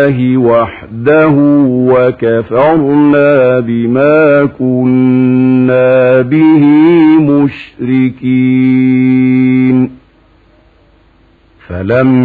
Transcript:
الله وحده وكفرنا بما كنا به مشركين. فلم